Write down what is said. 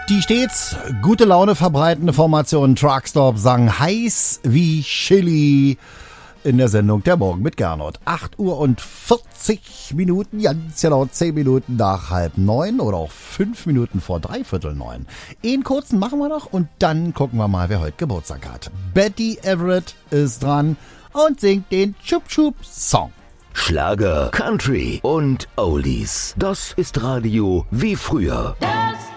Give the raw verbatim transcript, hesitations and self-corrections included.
Die stets gute Laune verbreitende Formation Truckstop sang heiß wie Chili in der Sendung Der Morgen mit Gernot. acht Uhr und vierzig Minuten, ganz genau zehn Minuten nach halb neun oder auch fünf Minuten vor dreiviertel neun. Einen kurzen machen wir noch und dann gucken wir mal, wer heute Geburtstag hat. Betty Everett ist dran und singt den Chup Chup Song. Schlager, Country und Oldies. Das ist Radio wie früher. Das